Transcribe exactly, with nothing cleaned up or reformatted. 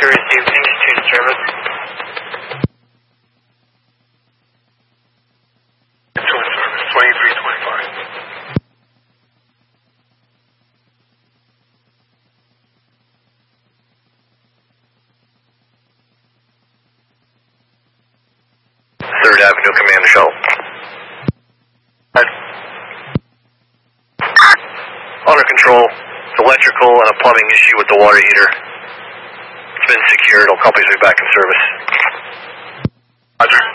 to receive industry service. Insulin service, twenty-three twenty-five. Third Avenue Command Shuttle. Under control. It's electrical and a plumbing issue with the water heater. It's been secured. All companies will be back in service. Roger.